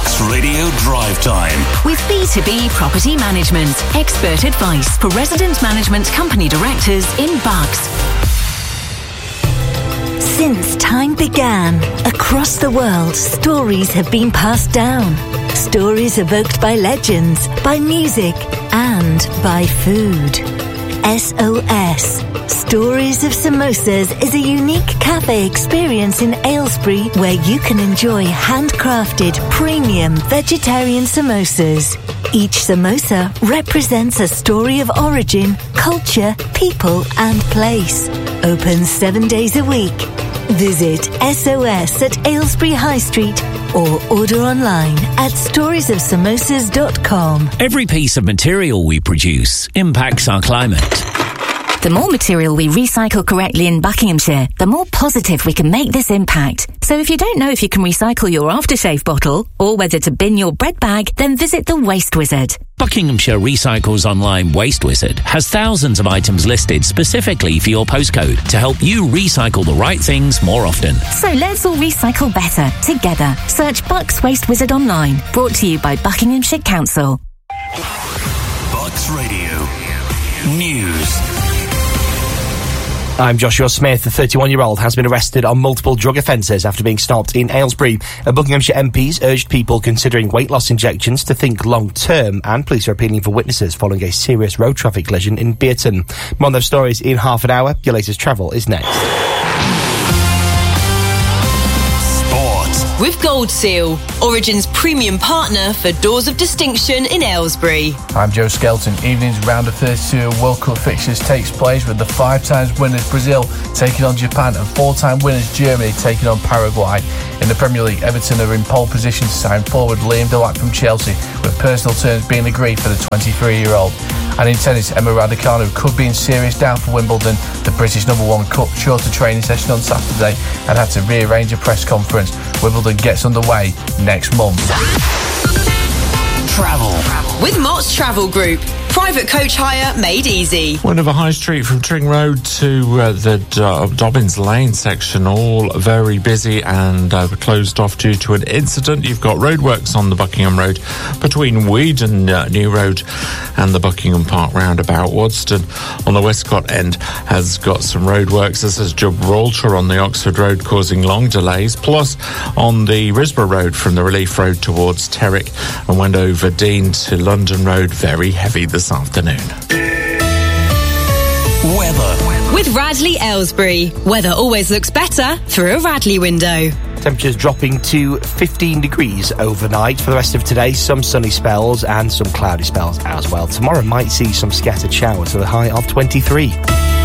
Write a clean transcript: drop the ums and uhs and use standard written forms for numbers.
Box Radio Drive Time. With B2B Property Management. Expert advice for resident management company directors in Bucks. Since time began, across the world, stories have been passed down. Stories evoked by legends, by music, and by food. SOS, Stories of Samosas, is a unique cafe experience in Aylesbury where you can enjoy handcrafted, premium vegetarian samosas. Each samosa represents a story of origin, culture, people, and place. Open 7 days a week. Visit SOS at Aylesbury High Street or order online at storiesofsamosas.com. Every piece of material we produce impacts our climate. The more material we recycle correctly in Buckinghamshire, the more positive we can make this impact. So if you don't know if you can recycle your aftershave bottle or whether to bin your bread bag, then visit the Waste Wizard. Buckinghamshire Recycles Online Waste Wizard has thousands of items listed specifically for your postcode to help you recycle the right things more often. So let's all recycle better, together. Search Bucks Waste Wizard online. Brought to you by Buckinghamshire Council. Bucks Radio News. I'm Joshua Smith. The 31-year-old has been arrested on multiple drug offences after being stopped in Aylesbury. Buckinghamshire MPs urged people considering weight loss injections to think long-term, and police are appealing for witnesses following a serious road traffic collision in Bearton. More on those stories in half an hour. Your latest travel is next. With Gold Seal, Origin's premium partner for doors of distinction in Aylesbury. I'm Joe Skelton. Evening's round of 32 World Cup fixtures takes place with the 5 times winners Brazil taking on Japan and 4-time winners Germany taking on Paraguay. In the Premier League, Everton are in pole position to sign forward Liam Delac from Chelsea, with personal terms being agreed for the 23-year-old. And in tennis, Emma Raducanu could be in serious doubt for Wimbledon. The British #1 cut short a training session on Saturday and had to rearrange a press conference. Wimbledon gets underway next month. Travel. With Mott's Travel Group. Private coach hire made easy. Wendover High Street from Tring Road to the Dobbins Lane section, all very busy and closed off due to an incident. You've got roadworks on the Buckingham Road between Weedon New Road and the Buckingham Park roundabout. Wadston on the Westcott end has got some roadworks. This is Gibraltar on the Oxford Road causing long delays. Plus on the Risborough Road from the Relief Road towards Terrick and Wendover Dean to London Road, very heavy this afternoon. Weather. With Radley Aylesbury, weather always looks better through a Radley window. Temperatures dropping to 15 degrees overnight. For the rest of today, some sunny spells and some cloudy spells as well. Tomorrow might see some scattered showers with a high of 23.